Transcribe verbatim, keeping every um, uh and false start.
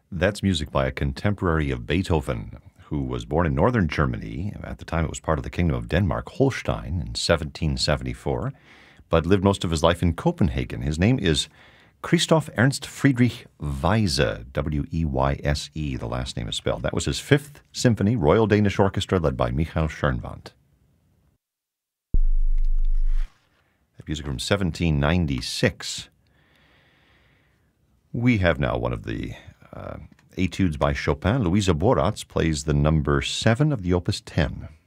That's music by a contemporary of Beethoven, who was born in northern Germany. At the time, it was part of the Kingdom of Denmark, Holstein, in seventeen seventy-four, but lived most of his life in Copenhagen. His name is Christoph Ernst Friedrich Weyse, W E Y S E, the last name is spelled. That was his Fifth Symphony, Royal Danish Orchestra, led by Michael Schoenwandt. That music from seventeen ninety-six. We have now one of the uh, etudes by Chopin. Louisa Boratz plays the number seven of the Opus ten.